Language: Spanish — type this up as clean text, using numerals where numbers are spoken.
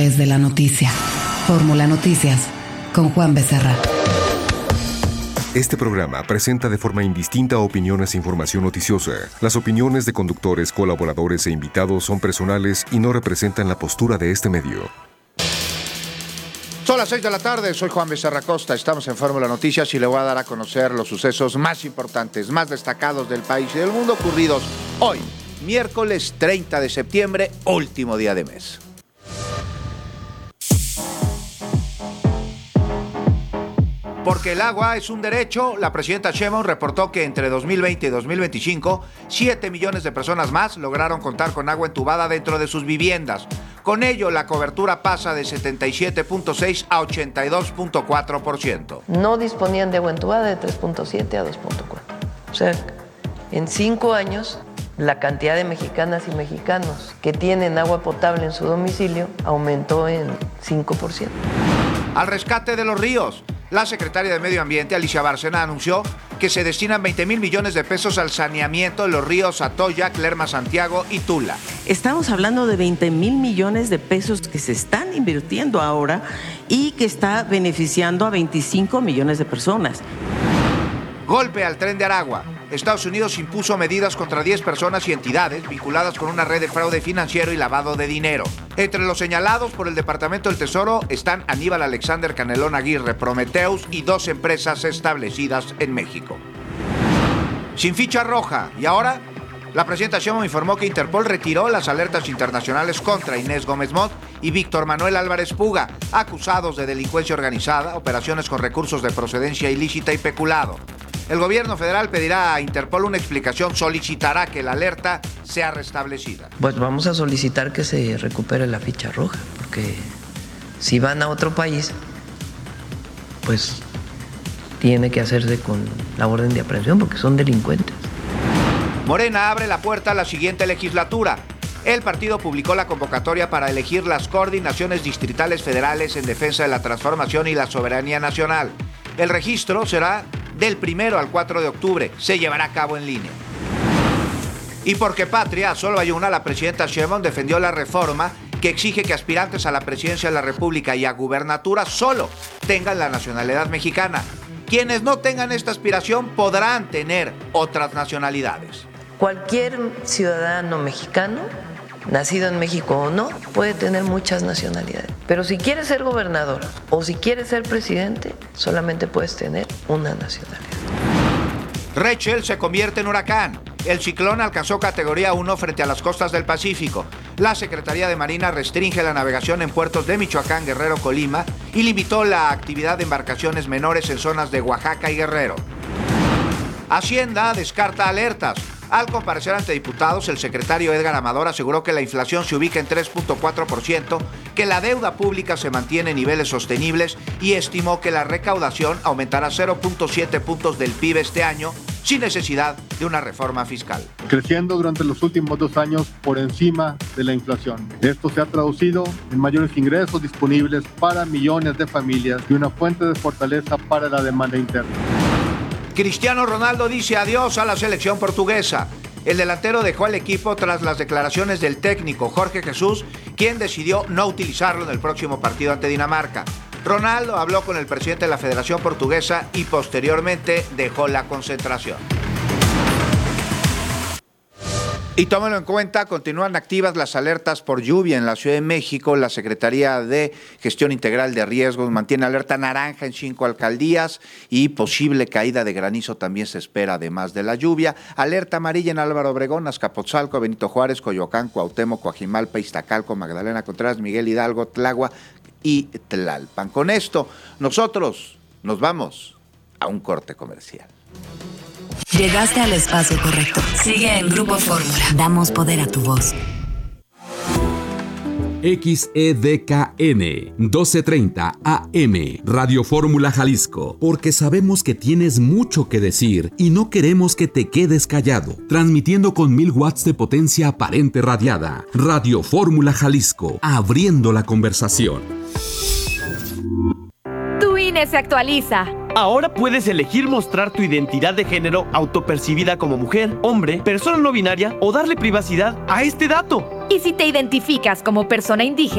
de la noticia. Fórmula Noticias con Juan Becerra. Este programa presenta de forma indistinta opiniones e información noticiosa. Las opiniones de conductores, colaboradores e invitados son personales y no representan la postura de este medio. Son las 6 de la tarde, soy Juan Becerra Costa, estamos en Fórmula Noticias y le voy a dar a conocer los sucesos más importantes, más destacados del país y del mundo ocurridos hoy, miércoles 30 de septiembre, último día de mes. Porque el agua es un derecho, la presidenta Sheinbaum reportó que entre 2020 y 2025, 7 millones de personas más lograron contar con agua entubada dentro de sus viviendas. Con ello, la cobertura pasa de 77.6 a 82.4%. No disponían de agua entubada de 3.7 a 2.4. O sea, en 5 años, la cantidad de mexicanas y mexicanos que tienen agua potable en su domicilio aumentó en 5%. Al rescate de los ríos. La secretaria de Medio Ambiente, Alicia Bárcena, anunció que se destinan 20,000 millones de pesos al saneamiento de los ríos Atoyac, Lerma, Santiago y Tula. Estamos hablando de 20,000 millones de pesos que se están invirtiendo ahora y que está beneficiando a 25 millones de personas. Golpe al Tren de Aragua. Estados Unidos impuso medidas contra 10 personas y entidades vinculadas con una red de fraude financiero y lavado de dinero. Entre los señalados por el Departamento del Tesoro están Aníbal Alexander Canelón Aguirre, Prometheus y 2 empresas establecidas en México. Sin ficha roja. ¿Y ahora? La presidenta Sheinbaum informó que Interpol retiró las alertas internacionales contra Inés Gómez Mont y Víctor Manuel Álvarez Puga, acusados de delincuencia organizada, operaciones con recursos de procedencia ilícita y peculado. El gobierno federal pedirá a Interpol una explicación, solicitará que la alerta sea restablecida. Pues vamos a solicitar que se recupere la ficha roja, porque si van a otro país, pues tiene que hacerse con la orden de aprehensión, porque son delincuentes. Morena abre la puerta a la siguiente legislatura. El partido publicó la convocatoria para elegir las coordinaciones distritales federales en defensa de la transformación y la soberanía nacional. El registro será del 1 al 4 de octubre. Se llevará a cabo en línea. Y porque patria solo hay una, la presidenta Sheinbaum defendió la reforma que exige que aspirantes a la presidencia de la República y a gubernatura solo tengan la nacionalidad mexicana. Quienes no tengan esta aspiración podrán tener otras nacionalidades. Cualquier ciudadano mexicano, nacido en México o no, puede tener muchas nacionalidades. Pero si quieres ser gobernador o si quieres ser presidente, solamente puedes tener una nacionalidad. Rachel se convierte en huracán. El ciclón alcanzó categoría 1 frente a las costas del Pacífico. La Secretaría de Marina restringe la navegación en puertos de Michoacán, Guerrero, Colima y limitó la actividad de embarcaciones menores en zonas de Oaxaca y Guerrero. Hacienda descarta alertas. Al comparecer ante diputados, el secretario Edgar Amador aseguró que la inflación se ubica en 3.4%, que la deuda pública se mantiene en niveles sostenibles y estimó que la recaudación aumentará 0.7 puntos del PIB este año, sin necesidad de una reforma fiscal. Creciendo durante los últimos 2 años por encima de la inflación. Esto se ha traducido en mayores ingresos disponibles para millones de familias y una fuente de fortaleza para la demanda interna. Cristiano Ronaldo dice adiós a la selección portuguesa. El delantero dejó al equipo tras las declaraciones del técnico Jorge Jesús, quien decidió no utilizarlo en el próximo partido ante Dinamarca. Ronaldo habló con el presidente de la Federación Portuguesa y posteriormente dejó la concentración. Y tómenlo en cuenta, continúan activas las alertas por lluvia en la Ciudad de México. La Secretaría de Gestión Integral de Riesgos mantiene alerta naranja en 5 alcaldías y posible caída de granizo también se espera, además de la lluvia. Alerta amarilla en Álvaro Obregón, Azcapotzalco, Benito Juárez, Coyoacán, Cuauhtémoc, Coajimalpa, Iztacalco, Magdalena Contreras, Miguel Hidalgo, Tláhuac y Tlalpan. Con esto, nosotros nos vamos a un corte comercial. Llegaste al espacio correcto. Sigue en Grupo Fórmula. Damos poder a tu voz. XEDKN 1230 AM Radio Fórmula Jalisco, porque sabemos que tienes mucho que decir y no queremos que te quedes callado. Transmitiendo con 1000 watts de potencia aparente radiada. Radio Fórmula Jalisco, abriendo la conversación. Tu INE se actualiza. Ahora puedes elegir mostrar tu identidad de género autopercibida como mujer, hombre, persona no binaria o darle privacidad a este dato. Y si te identificas como persona indígena,